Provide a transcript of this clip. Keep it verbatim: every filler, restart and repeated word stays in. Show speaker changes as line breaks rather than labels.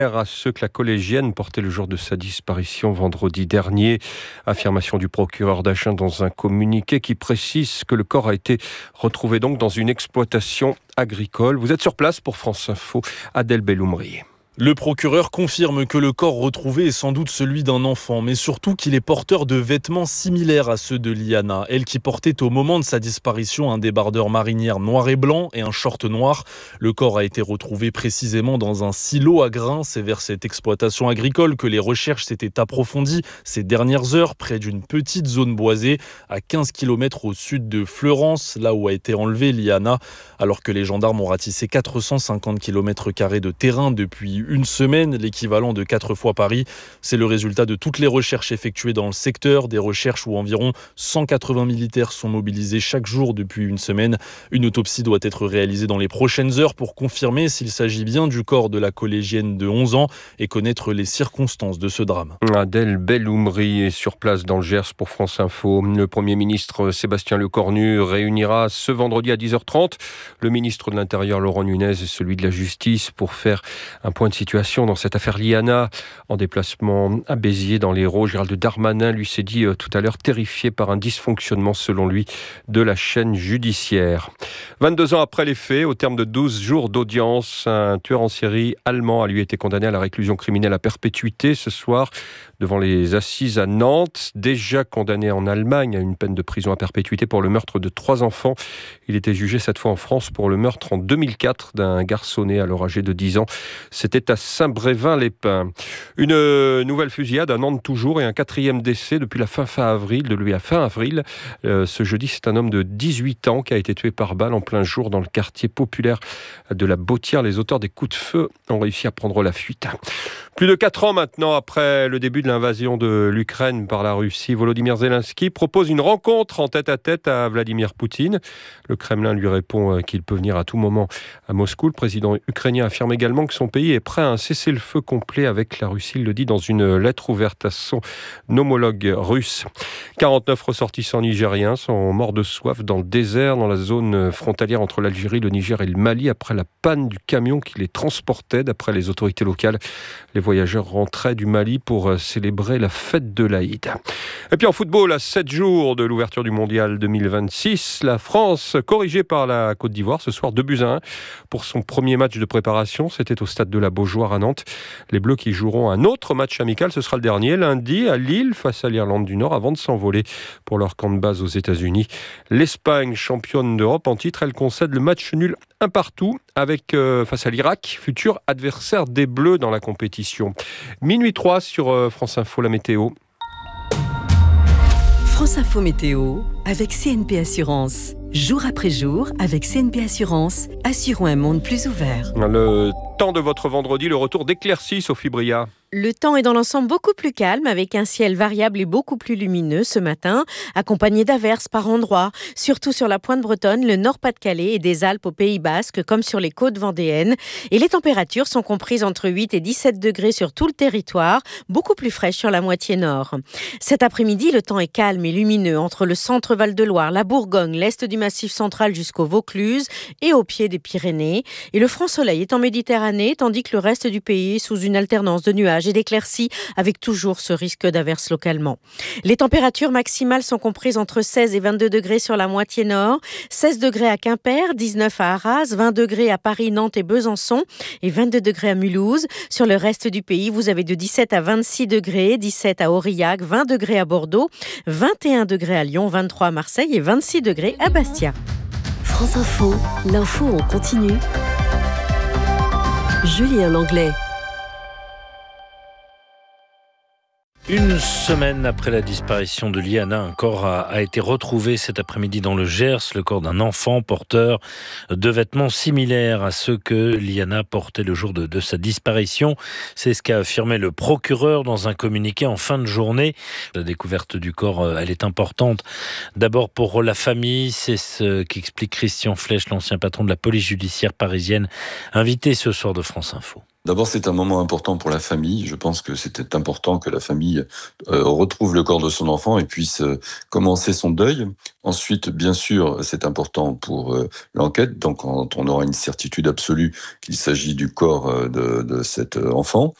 à ceux que la collégienne portait le jour de sa disparition vendredi dernier. Affirmation du procureur d'Agen dans un communiqué qui précise que le corps a été retrouvé donc dans une exploitation agricole. Vous êtes sur place pour France Info, Adèle Belloumri.
Le procureur confirme que le corps retrouvé est sans doute celui d'un enfant, mais surtout qu'il est porteur de vêtements similaires à ceux de Liana, elle qui portait au moment de sa disparition un débardeur marinière noir et blanc et un short noir. Le corps a été retrouvé précisément dans un silo à grains. C'est vers cette exploitation agricole que les recherches s'étaient approfondies ces dernières heures, près d'une petite zone boisée à quinze kilomètres au sud de Fleurance, là où a été enlevée Liana, alors que les gendarmes ont ratissé quatre cent cinquante kilomètres carrés de terrain depuis une semaine, l'équivalent de quatre fois Paris. C'est le résultat de toutes les recherches effectuées dans le secteur, des recherches où environ cent quatre-vingts militaires sont mobilisés chaque jour depuis une semaine. Une autopsie doit être réalisée dans les prochaines heures pour confirmer s'il s'agit bien du corps de la collégienne de onze ans et connaître les circonstances de ce drame.
Adèle Belloumri est sur place dans le Gers pour France Info. Le Premier ministre Sébastien Lecornu réunira ce vendredi à dix heures trente le ministre de l'Intérieur Laurent Nunez et celui de la Justice pour faire un point de situation dans cette affaire Liana. En déplacement à Béziers dans l'Hérault, Gérald Darmanin lui s'est dit euh, tout à l'heure terrifié par un dysfonctionnement selon lui de la chaîne judiciaire. vingt-deux ans après les faits, au terme de douze jours d'audience, un tueur en série allemand a lui été condamné à la réclusion criminelle à perpétuité ce soir devant les assises à Nantes. Déjà condamné en Allemagne à une peine de prison à perpétuité pour le meurtre de trois enfants. Il était jugé cette fois en France pour le meurtre en deux mille quatre d'un garçonnet alors âgé de dix ans. C'était à Saint-Brévin-les-Pins. Une nouvelle fusillade à Nantes toujours et un quatrième décès depuis la fin, fin avril, de lui à fin avril. Euh, ce jeudi, c'est un homme de dix-huit ans qui a été tué par balle en plein jour dans le quartier populaire de la Bautière. Les auteurs des coups de feu ont réussi à prendre la fuite. Plus de quatre ans maintenant après le début de l'invasion de l'Ukraine par la Russie, Volodymyr Zelensky propose une rencontre en tête-à-tête à Vladimir Poutine. Le Kremlin lui répond qu'il peut venir à tout moment à Moscou. Le président ukrainien affirme également que son pays est prêt à un cessez-le-feu complet avec la Russie. Il le dit dans une lettre ouverte à son homologue russe. quarante-neuf ressortissants nigériens sont morts de soif dans le désert, dans la zone frontalière entre l'Algérie, le Niger et le Mali, après la panne du camion qui les transportait. D'après les autorités locales, les voyageurs rentraient du Mali pour célébrer la fête de l'Aïd. Et puis en football, à sept jours de l'ouverture du mondial deux mille vingt-six, la France, corrigée par la Côte d'Ivoire, ce soir deux buts à un pour son premier match de préparation. C'était au stade de la Beaujoire à Nantes. Les Bleus qui joueront un autre match amical, ce sera le dernier, lundi à Lille, face à l'Irlande du Nord, avant de s'envoler pour leur camp de base aux États-Unis. L'Espagne, championne d'Europe en titre, elle concède le match nul un partout avec, euh, face à l'Irak, futur adversaire des Bleus dans la compétition. Minuit trois sur euh, France Info, la météo.
France Info Météo avec C N P Assurance. Jour après jour, avec C N P Assurance, assurons un monde plus ouvert.
Le temps de votre vendredi, le retour d'éclaircies, Sophie Bria.
Le temps est dans l'ensemble beaucoup plus calme, avec un ciel variable et beaucoup plus lumineux ce matin, accompagné d'averses par endroits, surtout sur la pointe bretonne, le Nord-Pas-de-Calais et des Alpes au Pays Basque, comme sur les côtes vendéennes. Et les températures sont comprises entre huit et dix-sept degrés sur tout le territoire, beaucoup plus fraîches sur la moitié nord. Cet après-midi, le temps est calme et lumineux entre le centre Val-de-Loire, la Bourgogne, l'est du Massif central jusqu'au Vaucluse et au pied des Pyrénées. Et le franc soleil est en Méditerranée, tandis que le reste du pays est sous une alternance de nuages et d'éclaircies, avec toujours ce risque d'averses localement. Les températures maximales sont comprises entre seize et vingt-deux degrés sur la moitié nord, seize degrés à Quimper, dix-neuf à Arras, vingt degrés à Paris, Nantes et Besançon et vingt-deux degrés à Mulhouse. Sur le reste du pays, vous avez de dix-sept à vingt-six degrés, dix-sept à Aurillac, vingt degrés à Bordeaux, vingt et un degrés à Lyon, vingt-trois à Marseille et vingt-six degrés à Bastia.
France Info, l'info en continu. Julien Langlais.
Une semaine après la disparition de Liana, un corps a, a été retrouvé cet après-midi dans le Gers, le corps d'un enfant porteur de vêtements similaires à ceux que Liana portait le jour de, de sa disparition. C'est ce qu'a affirmé le procureur dans un communiqué en fin de journée. La découverte du corps, elle est importante. D'abord pour la famille, c'est ce qu'explique Christian Flech, l'ancien patron de la police judiciaire parisienne, invité ce soir de France Info.
D'abord, c'est un moment important pour la famille. Je pense que c'était important que la famille euh, retrouve le corps de son enfant et puisse euh, commencer son deuil. Ensuite, bien sûr, c'est important pour euh, l'enquête. Donc, quand on aura une certitude absolue qu'il s'agit du corps euh, de, de cet euh, enfant.